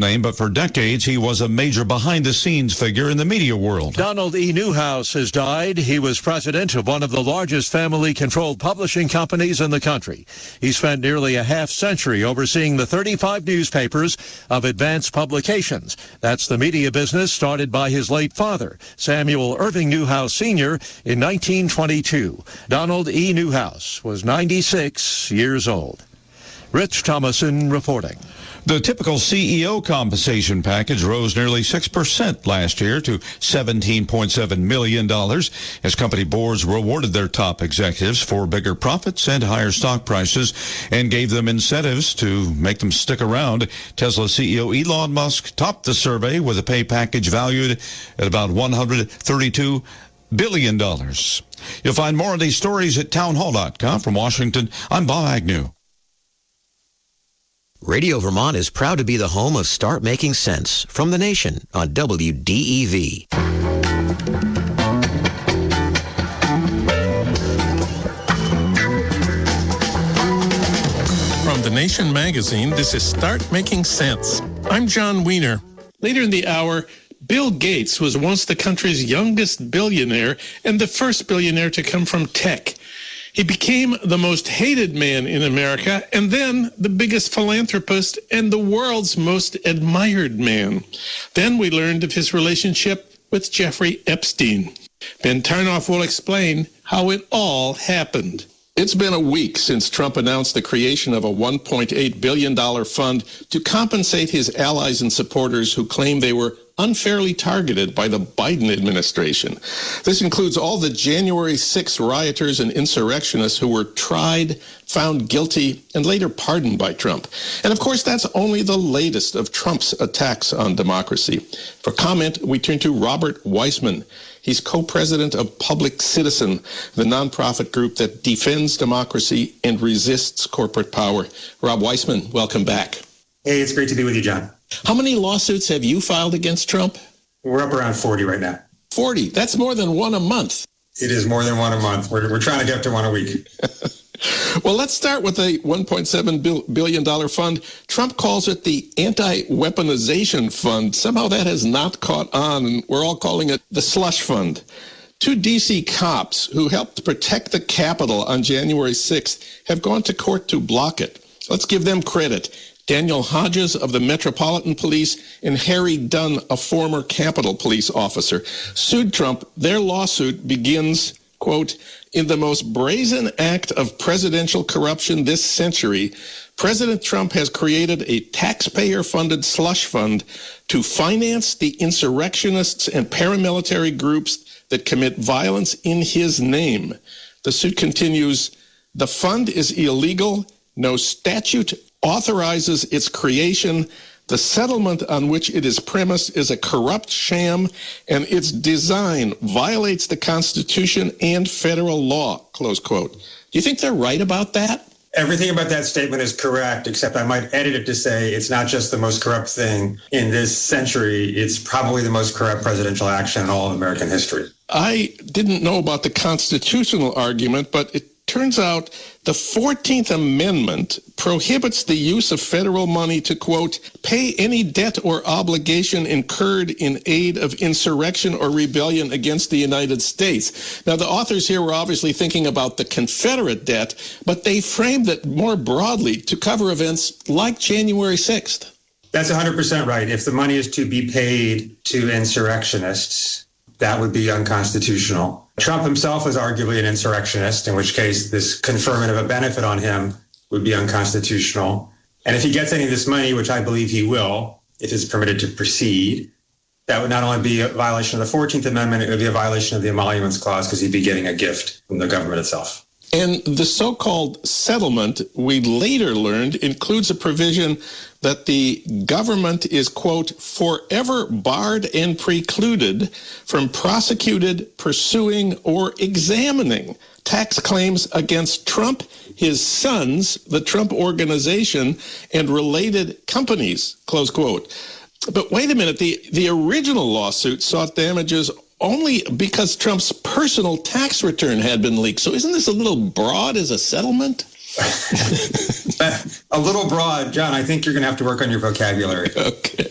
name, but for decades he was a major behind-the-scenes figure in the media world. Donald E. Newhouse has died. He was president of one of the largest family-controlled publishing companies in the country. He spent nearly a half-century overseeing the 35 newspapers of Advance Publications. That's the media business started by his late father, Samuel Irving Newhouse Sr., in 1922. Donald E. Newhouse was 96 years old. Rich Thomason reporting. The typical CEO compensation package rose nearly 6% last year to $17.7 million as company boards rewarded their top executives for bigger profits and higher stock prices and gave them incentives to make them stick around. Tesla CEO Elon Musk topped the survey with a pay package valued at about $132 billion. You'll find more of these stories at townhall.com. From Washington, I'm Bob Agnew. Radio Vermont is proud to be the home of Start Making Sense from the nation on WDEV. From The Nation magazine, this is Start Making Sense. I'm John Wiener. Later in the hour, Bill Gates was once the country's youngest billionaire and the first billionaire to come from tech. He became the most hated man in America and then the biggest philanthropist and the world's most admired man. Then we learned of his relationship with Jeffrey Epstein. Ben Tarnoff will explain how it all happened. It's been a week since Trump announced the creation of a $1.8 billion fund to compensate his allies and supporters who claim they were unfairly targeted by the Biden administration. This includes all the January 6 rioters and insurrectionists who were tried, found guilty, and later pardoned by Trump. And of course, that's only the latest of Trump's attacks on democracy. For comment, we turn to Robert Weissman. He's co-president of Public Citizen, the nonprofit group that defends democracy and resists corporate power. Rob Weissman, welcome back. Hey, it's great to be with you, John. How many lawsuits have you filed against Trump? We're up around 40 right now. 40? That's more than one a month. It is more than one a month. We're trying to get up to one a week. Well, let's start with the $1.7 billion fund. Trump calls it the anti-weaponization fund. Somehow that has not caught on, and we're all calling it the slush fund. Two D.C. cops who helped protect the Capitol on January 6th have gone to court to block it. Let's give them credit. Daniel Hodges of the Metropolitan Police and Harry Dunn, a former Capitol Police officer, sued Trump. Their lawsuit begins, quote, "In the most brazen act of presidential corruption this century, President Trump has created a taxpayer-funded slush fund to finance the insurrectionists and paramilitary groups that commit violence in his name." The suit continues, "The fund is illegal. No statute authorizes its creation. The settlement on which it is premised is a corrupt sham, and its design violates the Constitution and federal law," close quote. Do you think they're right about that? Everything about that statement is correct, except I might edit it to say it's not just the most corrupt thing in this century, it's probably the most corrupt presidential action in all of American history. I didn't know about the constitutional argument, but it turns out the 14th Amendment prohibits the use of federal money to, quote, "pay any debt or obligation incurred in aid of insurrection or rebellion against the United States." Now, the authors here were obviously thinking about the Confederate debt, but they framed it more broadly to cover events like January 6th. That's 100% right. If the money is to be paid to insurrectionists, that would be unconstitutional. Trump himself is arguably an insurrectionist, in which case this conferment of a benefit on him would be unconstitutional. And if he gets any of this money, which I believe he will, if it's permitted to proceed, that would not only be a violation of the 14th Amendment, it would be a violation of the Emoluments Clause because he'd be getting a gift from the government itself. And the so-called settlement, we later learned, includes a provision that the government is, quote, "forever barred and precluded from prosecuted, pursuing, or examining tax claims against Trump, his sons, the Trump Organization, and related companies," close quote. But wait a minute, the original lawsuit sought damages only because Trump's personal tax return had been leaked. So isn't this a little broad as a settlement? A little broad, John. I think you're going to have to work on your vocabulary. Okay.